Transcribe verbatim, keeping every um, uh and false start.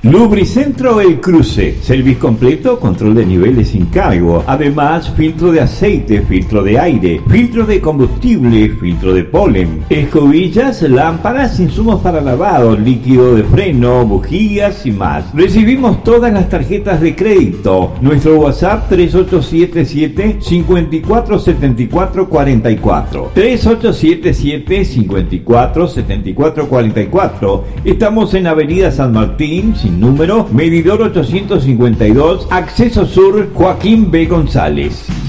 Lubricentro El Cruce, servicio completo, control de niveles sin cargo, además filtro de aceite, filtro de aire, filtro de combustible, filtro de polen, escobillas, lámparas, insumos para lavado, líquido de freno, bujías y más. Recibimos todas las tarjetas de crédito. Nuestro WhatsApp tres ocho siete siete, cinco cuatro siete cuatro cuatro cuatro, tres ocho siete siete, cinco cuatro siete cuatro cuatro cuatro. Estamos en Avenida San Martín, sin número, medidor ochocientos cincuenta y dos, acceso sur, Joaquín B. González.